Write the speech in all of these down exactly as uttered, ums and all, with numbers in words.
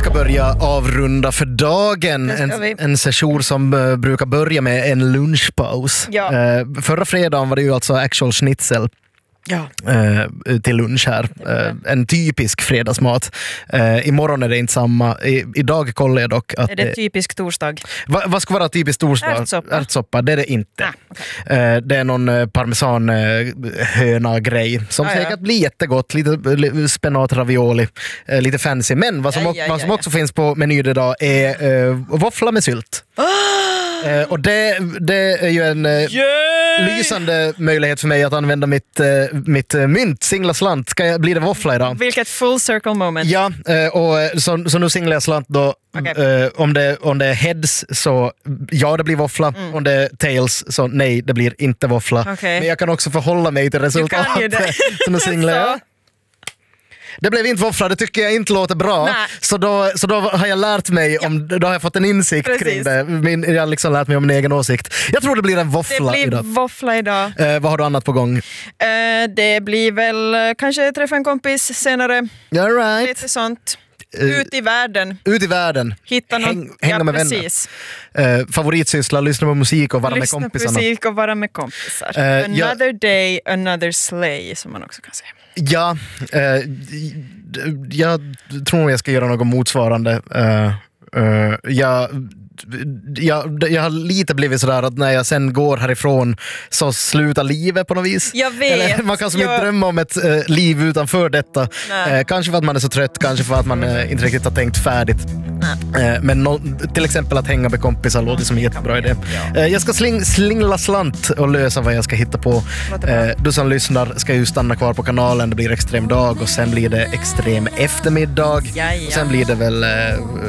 ska börja avrunda för dagen. En, en session som uh, brukar börja med en lunchpaus. Ja. Uh, förra fredagen var det ju alltså actual schnitzel. Ja. Uh, till lunch här. Uh, en typisk fredagsmat. Uh, imorgon är det inte samma. I, idag kollar jag dock att... Är det typisk torsdag? Va, vad ska vara typisk torsdag? Ärtsoppa. Ärtsoppa, det är det inte. Ah, okay. uh, det är någon uh, parmesan uh, höna grej som ah, säkert ja. blir jättegott. Lite spenat ravioli. Uh, lite fancy. Men vad som, ja, ja, vad som ja, ja. också finns på menyn idag är uh, våffla med sylt. Uh, och det, det är ju en uh, lysande möjlighet för mig att använda mitt, uh, mitt uh, mynt, singla slant. Ska jag, blir det våffla idag? Vilket full circle moment. Ja, uh, och så, så nu singlar jag slant då. Okay. Uh, om, det, om det är heads så ja, det blir våffla. Mm. Om det är tails så nej, det blir inte våffla. Okay. Men jag kan också förhålla mig till resultatet. Så nu singlar jag. Det blev inte våffla, det tycker jag inte låter bra. Så då, så då har jag lärt mig, om, då har jag fått en insikt Precis. kring det. Min, jag har liksom lärt mig om min egen åsikt. Jag tror det blir en våffla det blir idag. våffla idag. Eh, vad har du annat på gång? Eh, det blir väl eh, kanske träffa en kompis senare. All right. Lite sånt. Ut i världen. Ut i världen. Hitta någon, Häng, hänga ja, med precis. vänner. Uh, favoritsyssla, lyssna på musik och vara lyssna med kompisarna. Lyssna på musik och vara med kompisar. Uh, another jag, day, another slay, som man också kan säga. Ja, uh, jag tror jag ska göra något motsvarande. Uh, uh, jag... Jag, jag har lite blivit sådär att när jag sen går härifrån så slutar livet på något vis. Jag vet. Eller, man kan som jag... inte drömma om ett uh, liv utanför detta. Uh, kanske för att man är så trött, kanske för att man uh, inte riktigt har tänkt färdigt. Uh, men no, till exempel att hänga med kompisar låter som en jättebra idé. Uh, jag ska sling, slingla slant och lösa vad jag ska hitta på. Uh, du som lyssnar ska ju stanna kvar på kanalen. Det blir extrem dag och sen blir det extrem eftermiddag. Jaja. Och sen blir det väl... Uh,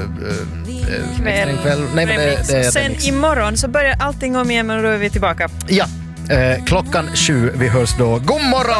uh, kväll. kväll. Nej, men det, det är sen imorgon så börjar allting om igen och då är vi tillbaka. Ja, eh, klockan sju, vi hörs då. God morgon!